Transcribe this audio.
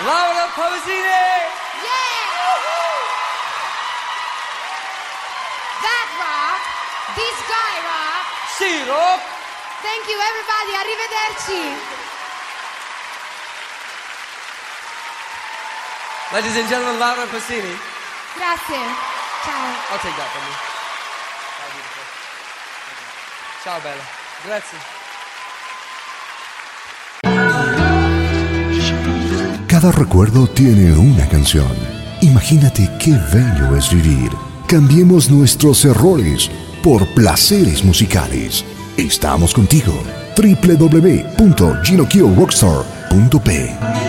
Laura Pausini! Yeah! That rock, this guy rock. Sì, rock! Thank you everybody, arrivederci. Ladies and gentlemen, Laura Pausini. Grazie. Ciao. I'll take that from you. Ciao, bella. Grazie. Cada recuerdo tiene una canción. Imagínate qué bello es vivir. Cambiemos nuestros errores por placeres musicales. Estamos contigo. www.ginokyorrockstar.p